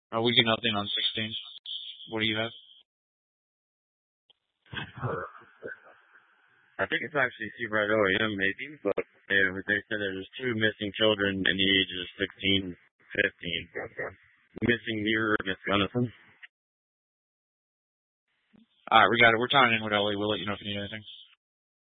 We get nothing on 16. What do you have? I think it's actually Super OEM maybe, but they said there's two missing children in the ages of 16, 15. Missing mirror, Miss Gunnison. All right, we got it. We're tying in with Ellie. We'll let you know if you need anything.